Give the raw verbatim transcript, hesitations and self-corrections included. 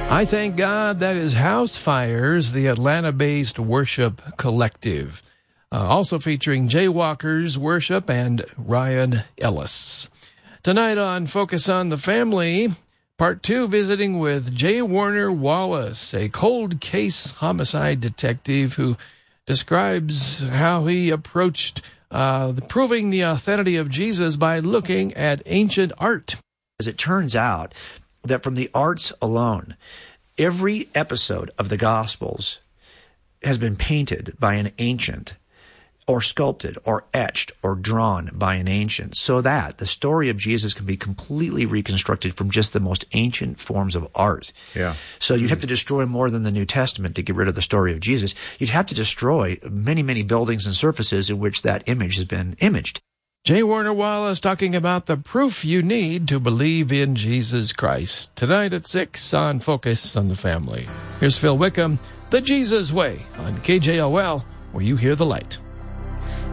I thank God that is House Fires, the Atlanta-based worship collective. Uh, also featuring Jaywalkers Worship and Ryan Ellis. Tonight on Focus on the Family, Part two, visiting with J. Warner Wallace, a cold case homicide detective who describes how he approached uh, proving the authenticity of Jesus by looking at ancient art. As it turns out that from the arts alone, every episode of the Gospels has been painted by an ancient, or sculpted, or etched, or drawn by an ancient, so that the story of Jesus can be completely reconstructed from just the most ancient forms of art. Yeah. So you'd have to destroy more than the New Testament to get rid of the story of Jesus. You'd have to destroy many, many buildings and surfaces in which that image has been imaged. J. Warner Wallace talking about the proof you need to believe in Jesus Christ. Tonight at six on Focus on the Family. Here's Phil Wickham, The Jesus Way, on K J O L, where you hear the light.